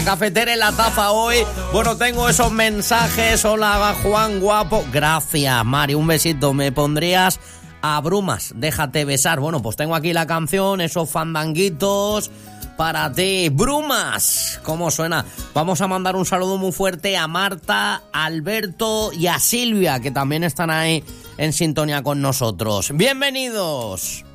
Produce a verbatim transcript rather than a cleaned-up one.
la cafetera y la taza hoy. Bueno, tengo esos mensajes. Hola, Juan guapo. Gracias, Mari, un besito. Me pondrías a Brumas, déjate besar. Bueno, pues tengo aquí la canción, esos fandanguitos para ti. Brumas, ¿cómo suena? Vamos a mandar un saludo muy fuerte a Marta, a Alberto y a Silvia, que también están ahí en sintonía con nosotros. ¡Bienvenidos!